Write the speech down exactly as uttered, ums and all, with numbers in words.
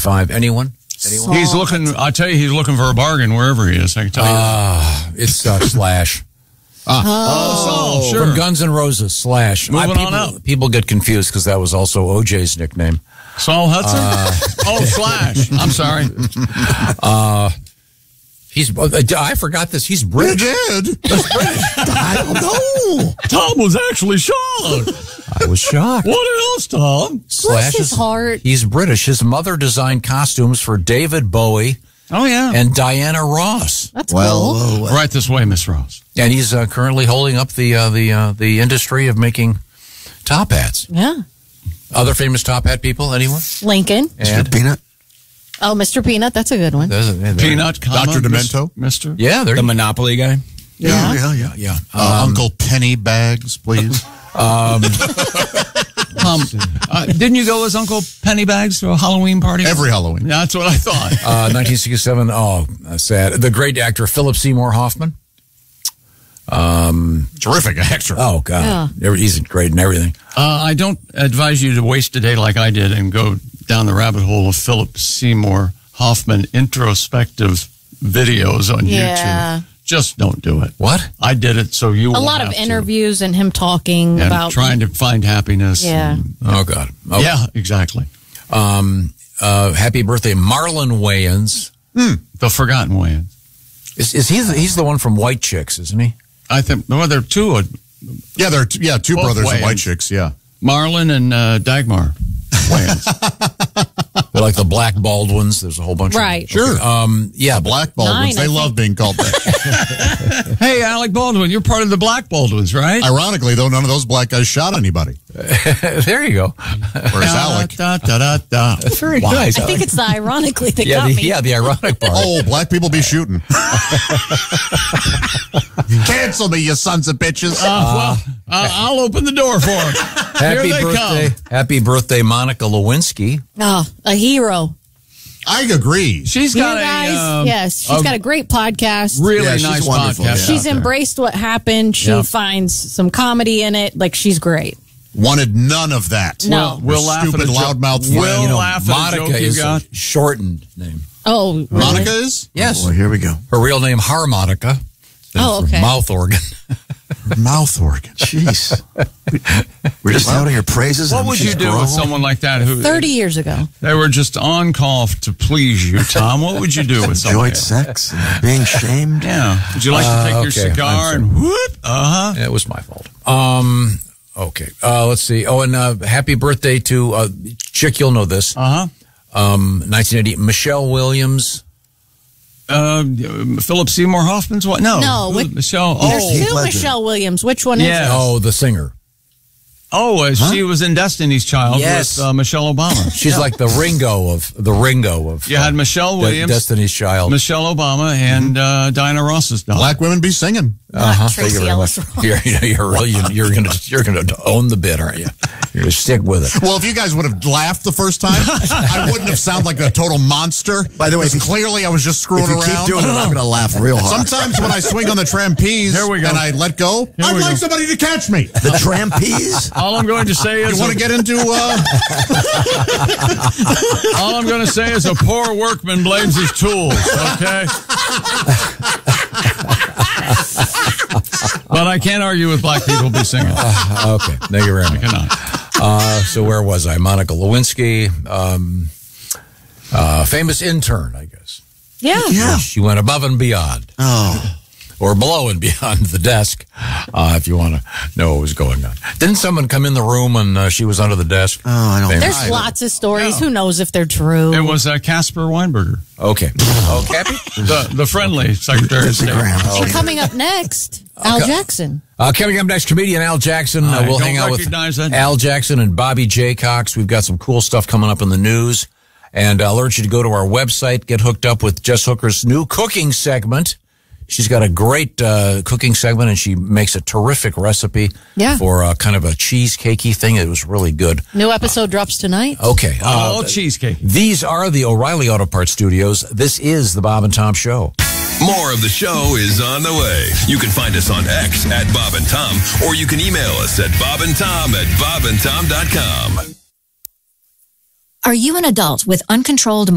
sixty-five. Anyone? Anyone? He's looking, I'll tell you, he's looking for a bargain wherever he is. I can tell you. Ah, uh, it's uh, Slash. Ah. Oh, Saul, sure. From Guns N' Roses, Slash. Moving I, people, on out. People get confused because that was also O J's nickname. Saul Hudson? Uh, oh, Slash. I'm sorry. Uh, he's. I forgot this. He's British. You did? He's British. I don't know. Tom was actually shocked. I was shocked. What else, Tom? Slash his is, heart. He's British. His mother designed costumes for David Bowie. Oh, yeah. And Diana Ross. That's well, cool. Well, right this way, Miss Ross. And he's uh, currently holding up the uh, the uh, the industry of making top hats. Yeah. Other famous top hat people? Anyone? Lincoln. Mister Peanut. Oh, Mister Peanut. That's a good one. There's a- there- Peanut, comma, Doctor Demento. Mister Yeah, there The you Monopoly guy. Yeah. yeah, yeah. Yeah. Uh, Um, Uncle Penny Bags, please. um, Um, uh, didn't you go as Uncle Pennybags to a Halloween party? Every Halloween. Yeah, that's what I thought. uh, nineteen sixty-seven. Oh, uh, sad. The great actor Philip Seymour Hoffman. Um, Terrific actor. oh God, he's great and everything. Uh, I don't advise you to waste a day like I did and go down the rabbit hole of Philip Seymour Hoffman introspective videos on Yeah. YouTube. Just don't do it. What? I did it, so you A won't lot of have to. interviews and him talking and about trying to find happiness. Yeah. and- Oh God. Oh. yeah, exactly. Um. Uh. Happy birthday, Marlon Wayans. The Forgotten Way. Is is he? The, he's the one from White Chicks, isn't he? I think. Well, there are two. uh, Yeah, there are two, yeah, two Both brothers and Wayans. white chicks, yeah. Marlon and uh, Dagmar Wayans. They're like the Black Baldwins. There's a whole bunch. Right. Of Sure. Um. Yeah. Black Baldwins, Nine, I they love think. being called that. Hey, Alec Baldwin, you're part of the Black Baldwins, right? Ironically, though, none of those black guys shot anybody. There you go. Whereas Alec. Da, da, da, da. That's very Why? nice. I think it's the ironically that yeah. got The, me. yeah. The ironic part. Oh, black people be shooting. Cancel me, you sons of bitches. Uh, well, uh, I'll open the door for him. Happy Here they birthday. come. Happy birthday, Monica Lewinsky. Oh, a hero. I agree. She's You got guys, a um, yes, she's a got a great podcast. really Yeah, she's nice wonderful, podcast. yeah. She's out there. embraced what happened. She Yeah. finds some comedy in it. Like, she's great. Wanted none of that. No. We'll laugh at Stupid a joke. loudmouth We'll friend. You know, laugh at a Monica joke you is got. a shortened name. Oh, really? Monica is? Yes. Oh, boy, here we go. Her real name, Harmonica. Oh, okay. Mouth organ. Mouth organ. Jeez. We're just outing her praises. What and would she's you do grown. with someone like that who thirty years ago. they were just on call to please you, Tom? What would you do with someone? Enjoyed sex and being shamed? Yeah. Would you like to take Uh, your okay, cigar I'm and whoop? Uh huh. It was my fault. Um. Okay. Uh, let's see. Oh, and uh, happy birthday to uh, Chick. You'll know this. Uh huh. Um, nineteen eighty. Michelle Williams. Uh, Philip Seymour Hoffman's what? No. No, Who- which- Michelle. There's Oh, Heath two Ledger. Michelle Williams. Which one is Yes. it? Oh, the singer. oh, uh, she was in Destiny's Child Yes. with uh, Michelle Obama. She's like the Ringo of the Ringo of. You had Michelle De- Williams, Destiny's Child. Michelle Obama, and uh, Diana Ross's daughter. Black women be singing. Uh-huh. Tracy Thank you very Ellis much. Ross. You're, you're, you're really you're gonna you're gonna own the bit, aren't you? You're gonna stick with it. Well, if you guys would have laughed the first time, I wouldn't have sounded like a total monster. By the way, if you- clearly I was just screwing If you around. keep doing it, I'm going to laugh real hard. Sometimes when I swing on the trapeze Here we go. and I let go, I'd we like go. somebody to catch me. The trampees? All I'm going to say is You want to get into uh, all I'm going to say is a poor workman blames his tools. Okay. But I can't argue with black people be singing. Uh, okay, thank you very I much. cannot. Uh, so where was I? Monica Lewinsky, um, uh, famous intern, I guess. Yeah. Yeah. She went above and beyond, Oh. or below and beyond the desk, uh, if you want to know what was going on. Didn't someone come in the room and uh, she was under the desk? Oh, I don't Famous. know. There's lots of stories. Yeah. Who knows if they're true? It was uh, Casper Weinberger, Okay. Oh, Cappy? the the friendly Secretary of Lindsey State. Graham. And coming up next, Al Jackson. Uh, coming up next, comedian Al Jackson. Uh, I we'll don't hang out with recognize that. Al Jackson and Bobby J. Cox. We've got some cool stuff coming up in the news. And I'll urge you to go to our website, get hooked up with Jess Hooker's new cooking segment. She's got a great uh, cooking segment, and she makes a terrific recipe Yeah. for uh, kind of a cheesecakey thing. It was really good. New episode drops tonight. Okay. Uh, Oh, cheesecake. these are the O'Reilly Auto Parts Studios. This is the Bob and Tom Show. More of the show is on the way. You can find us on X at Bob and Tom, or you can email us at bobandtom at bobandtom dot com. Are you an adult with uncontrolled